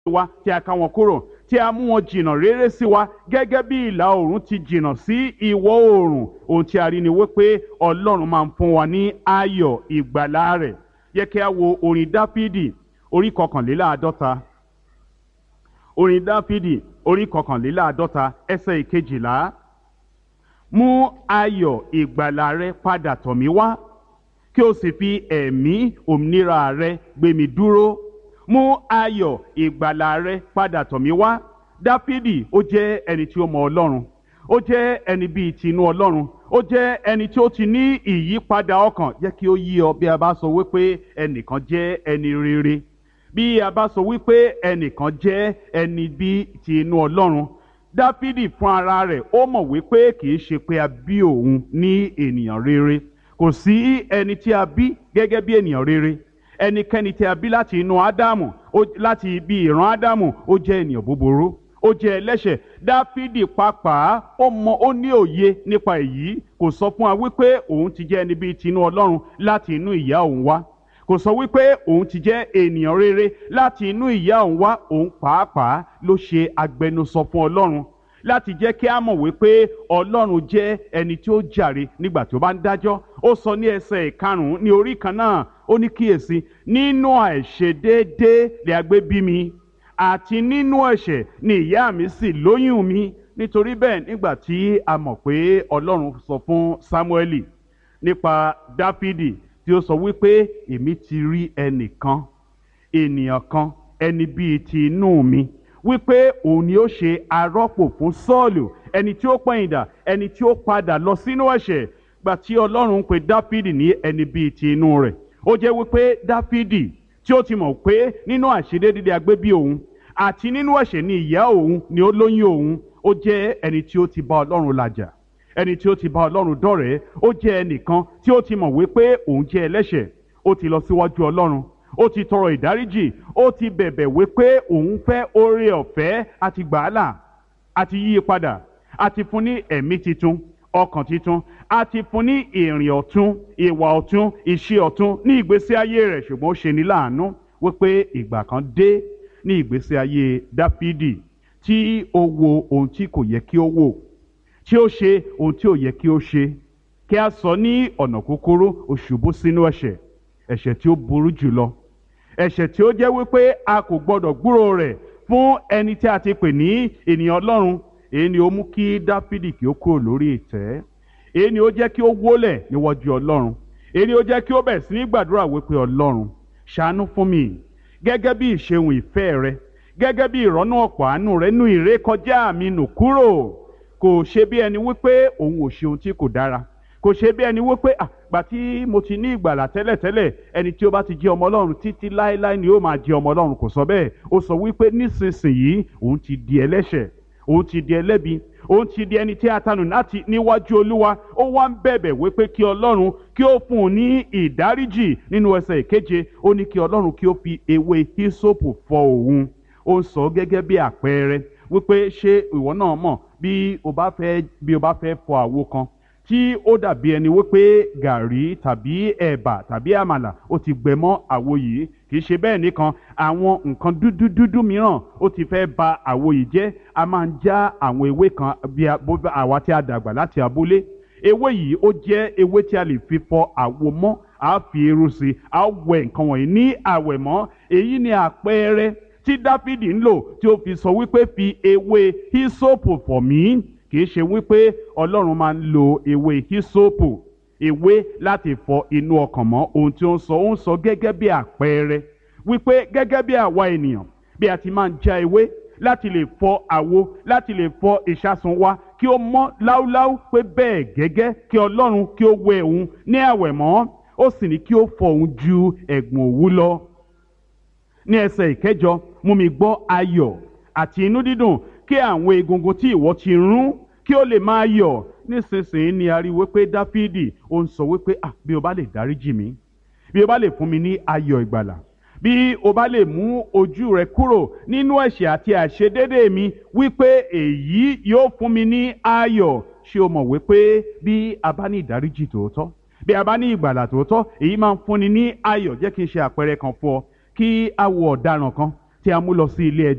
wa tí a ká wọn kúrò, tí a mú wọn jìnnà réré sí wa gẹ́gẹ́ bí ìlà oòrùn ti jìnnà sí ìwọ̀ oòrùn. Ohun tí a rí ni wípé Ọlọ́run máa ń fún wa ní ayọ̀ ìgbàlà rẹ̀. Yẹ kí a wo orin Dáfídì orí kọkànléláàádọ́ta. Orin Dáfídì orí kọkànléláàádọ́ta ẹsẹ̀ ìkejìlá. Mú ayọ̀ ìgbàlà rẹ padà tọ̀ mí wá, kí o sì fi ẹ̀mí òmìnira rẹ gbé mi dúró. Mú ayọ̀ ìgbàlà rẹ padà tọ̀ mí wá. Dáfídì ó jẹ́ ẹni tí ó mọ Ọlọ́run, ó jẹ́ ẹni bíi tinú Ọlọ́run, ó jẹ́ ẹni tí ó ti ní ìyípadà ọkàn. Jẹ́ kí ó yé ọ bí a bá sọ wípé ẹnìkan jẹ́ ẹni rere, bí a bá sọ wípé ẹnìkan jẹ́ ẹni bíi tinú Ọlọ́run. Dáfídì fún ara rẹ̀ ó mọ̀ wípé kì í ṣe pé a bí òun ní ènìyàn rere. Kò sí ẹni tí a bí gẹ́gẹ́ bí ènìyàn rere. Ẹnikẹ́ni tí a bí láti inú Ádámù, láti ibi ìran Ádámù, ó jẹ́ ènìyàn búburú, ó jẹ́ ẹlẹ́ṣẹ̀. Dáfídì pàápàá ó ní òye nípa èyí. Kò sọ fún wa wípé òun ti jẹ́ ẹni bíi tinú Ọlọ́run láti inú ìyá òun wá. Kò sọ wípé òun ti jẹ́ ènìyàn rere láti inú ìyá òun wá. Òun pàápàá ló ṣe agbẹnusọ fún Ọlọ́run láti jẹ́ kí a mọ̀ wípé Ọlọ́run jẹ́ ẹni tí ó jàre nígbà tí ó bá ń dájọ́. Ó sọ ní ẹsẹ̀ ìkarùn-ún ní orí kan náà, ó ní kíyèsí, nínú àìṣedéédé lè a gbé bí mi, àti nínú ẹ̀ṣẹ̀ ni ìyá mi sì lóyún mi. Nítorí bẹ́ẹ̀, nígbà tí a mọ̀ pé Ọlọ́run sọ fún Sámúẹ́lì nípa Dáfídì tí ó sọ wípé èmi ti rí ẹnìkan, ènìyàn kan, ẹni bíi ti inú mi, wípé òun ni ó ṣe arọ́pò fún Sọ́ọ̀lù, ẹni tí ó pẹ̀yìndà, ẹni tí ó padà lọ sínú ẹ̀ṣẹ̀. Gbà tí Ọlọ́run pe Dáfídì ní ẹni bíi ti inú rẹ̀, ó jẹ́ wípé Dáfídì tí ó ti mọ̀ pé nínú àìṣedéédé a gbé bí òun, àti nínú ẹ̀ṣẹ̀ ni ìyá òun ni ó lóyún òun. Ó jẹ́ ẹni tí ó ti bá Ọlọ́run làjà, ẹni tí ó ti bá Ọlọ́run dọ̀rẹ́. Ó jẹ́ ẹnìkan tí ó ti mọ̀ wípé òun jẹ́ ẹlẹ́ṣẹ̀. Ó ti lọ síwájú Ọlọ́run, ó ti tọrọ ìdáríjì, ó ti bẹ̀bẹ̀ wípé òun fẹ́ oore ọ̀fẹ́, àti gbàálà, àti yí padà, àti fún ní ẹ̀mí titun, ọkàn titun, àti fún ní ìrìn ọ̀tun, ìwà ọ̀tun, ìṣe ọ̀tun ní ìgbésí ayé rẹ̀. Ṣùgbọ́n ó ṣe ní láàánú wípé ìgbà kan dé ní ìgbésí ayé Dáfídì tí ó wo ohun tí kò yẹ kí ó wò, tí ó ṣe ohun tí ò yẹ kí ó ṣe. Kí a sọ ní ọ̀nà kúkúrú, ó ṣubú sínú ẹ̀ṣẹ̀, ẹ̀ṣẹ̀ tí ó burú jùlọ, ẹ̀ṣẹ̀ tí ó jẹ́ wípé a kò gbọdọ̀ gbúrò rẹ̀ fún ẹni tí a ti pè ní ènìyàn Ọlọ́run. Èyí ni ó mú kí Dáfídì kí ó kúrò lórí ìtẹ́. Èyí ni ó jẹ́ kí ó wólẹ̀ níwájú Ọlọ́run. Èyí ni ó jẹ́ kí ó bẹ̀rẹ̀ sí ní gbàdúrà wípé Ọlọ́run, ṣàánú fún mi gẹ́gẹ́ bí ìṣeun ìfẹ́ rẹ, gẹ́gẹ́ bí ìrọ́nú ọ̀pọ̀ àánú rẹ, nú ìrékọjá mi nù kúrò. Kò ṣe bí ẹni wípé òun ò ṣe ohun tí kò dára. Kò ṣe bí ẹni wípé àgbà tí mo ti ní ìgbàlà tẹ́lẹ̀tẹ́lẹ̀, ẹni tí ó bá ti jẹ́ ọmọ Ọlọ́run títí láéláé ni ó máa jẹ́ ọmọ Ọlọ́run. Kò sọ bẹ́ẹ̀. Ó sọ wípé nísinsìnyí òun ti di ẹlẹ́ṣẹ̀, òun ti di ẹlẹ́bi, òun ti di ẹni tí a tanù láti níwájú Olúwa. Ó wá ń bẹ̀bẹ̀ wípé kí Ọlọ́run kí ó fún un ní ìdáríjì. Nínú ẹsẹ̀ ìkeje, ó ní kí Ọlọ́run kí ó fi ewé hísópù fọ òun. Ó ń sọ gẹ́gẹ́ bí àpẹẹrẹ wípé ṣé ìwọ náà mọ̀ bí o bá fẹ́ fọ àwo kan tí ó dàbí ẹni wípé gàrí tàbí ẹ̀bà tàbí àmàlà ó ti gbẹ mọ́ àwo yìí. Kì í ṣe bẹ́ẹ̀ nìkan, àwọn nǹkan dúdú mìíràn ó ti fẹ́ ba àwo yìí jẹ́. A máa ń já àwọn ewé kan bí àwa tí a dàgbà láti abúlé. Ewé yìí ó jẹ́ ewé tí a lè fi fọ àwo mọ́. A fi irú sí, a wẹ nǹkan wọ̀nyí ní àwẹ̀mọ́. Èyí ni àpẹẹrẹ tí Dáfídì ń lò tí ó fi sọ wípé fi ewé hísópù fọ̀ mí. Kì í ṣe wípé Ọlọ́run máa ń lo ewé hísópù, ewé láti fọ inú ọkàn mọ́. Ohun tí ó ń sọ gẹ́gẹ́ bí àpẹẹrẹ wípé gẹ́gẹ́ bí àwa ènìyàn, bí a ti máa ń já ewé láti lè fọ àwo, láti lè fọ ìṣasùn wa kí ó mọ́ láúláú, pé bẹ́ẹ̀ gẹ́gẹ́ kí Ọlọ́run kí ó wẹ òun ní àwẹ̀mọ́. Ó sì ní kí ó fọ òun ju ẹ̀gbọ̀n òwú lọ. Ní ẹsẹ̀ ìkẹjọ, mú mi gbọ́ ayọ̀ àti inú dídùn, kí àwọn egungun tí ìwọ ti rún kí ó lè máa yọ̀. Nísinsìnyí ni a rí wípé Dáfídì ó ń sọ wípé bí o bá lè dáríjì mí, bí o bá lè fún mi ní ayọ̀ ìgbàlà, bí o bá lè mú ojú rẹ kúrò nínú ẹ̀ṣẹ̀ àti àìṣedéédé mi, wípé èyí yóò fún mi ní ayọ̀. Ṣé o mọ̀ wípé bí a bá ní ìdáríjì tòótọ́, bí a bá ní ìgbàlà tòótọ́, èyí máa ń fúnni ní ayọ̀. Jẹ́ kí n ṣe àpẹẹrẹ kan fún ọ. Kí a wo ọ̀daràn kan tí a mú lọ sí ilé ẹjọ́.